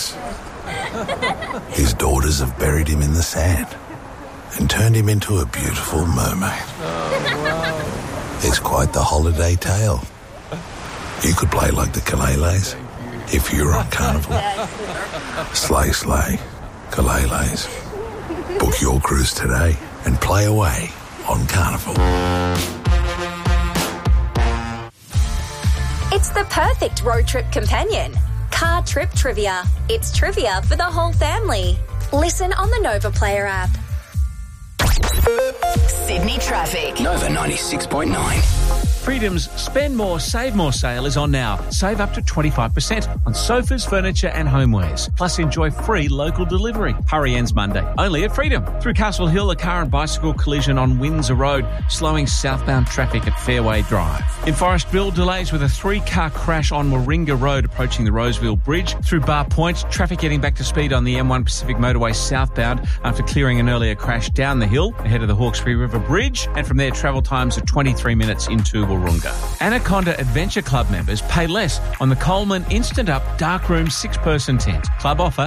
house. His daughters have buried him in the sand and turned him into a beautiful mermaid. It's quite the holiday tale. You could play like the Kaleles if you were on Carnival. Slay, slay, Kaleles. Book your cruise today and play away on Carnival. It's the perfect road trip companion. Car Trip Trivia. It's trivia for the whole family. Listen on the Nova Player app. Sydney traffic. Nova 96.9. Freedom's Spend More, Save More sale is on now. Save up to 25% on sofas, furniture and homewares. Plus enjoy free local delivery. Hurry ends Monday. Only at Freedom. Through Castle Hill, a car and bicycle collision on Windsor Road, slowing southbound traffic at Fairway Drive. In Forestville, delays with a 3-car crash on Warringah Road approaching the Roseville Bridge. Through Bar Point, traffic getting back to speed on the M1 Pacific Motorway southbound after clearing an earlier crash down the hill ahead of the Hawkesbury River Bridge. And from there, travel times are 23 minutes into Warringah. Anaconda Adventure Club members pay less on the Coleman Instant Up Darkroom 6-person tent. Club offer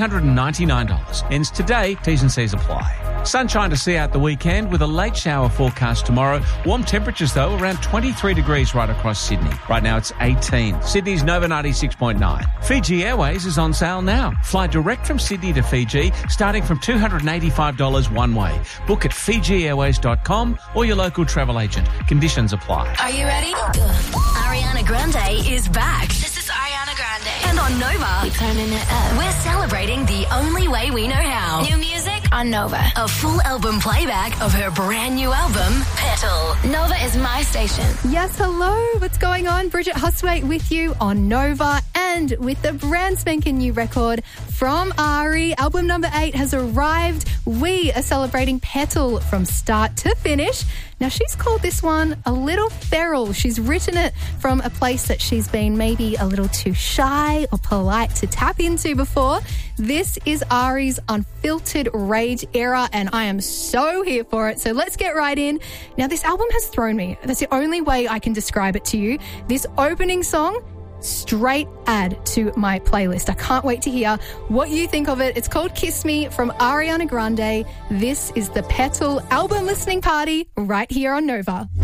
$399. Ends today. T's and C's apply. Sunshine to see out the weekend with a late shower forecast tomorrow. Warm temperatures though, around 23 degrees right across Sydney. Right now it's 18. Sydney's Nova 96.9. Fiji Airways is on sale now. Fly direct from Sydney to Fiji starting from $285 one way. Book at FijiAirways.com or your local travel agent. Conditions apply. Are you ready? Ariana Grande is back. This is Ariana Grande. And on Nova, we're celebrating the only way we know how. New music on Nova. A full album playback of her brand new album, Petal. Nova is my station. Yes, hello. What's going on? Bridget Hustwaite with you on Nova and with the brand spanking new record from Ari. Album number 8 has arrived. We are celebrating Petal from start to finish. Now, she's called this one a little feral. She's written it from a place that she's been maybe a little too shy or polite to tap into before. This is Ari's unfiltered rage era, and I am so here for it. So let's get right in. Now, this album has thrown me. That's the only way I can describe it to you. This opening song, straight add to my playlist. I can't wait to hear what you think of it. It's called Kiss Me from Ariana Grande. This is the Petal album listening party right here on Nova.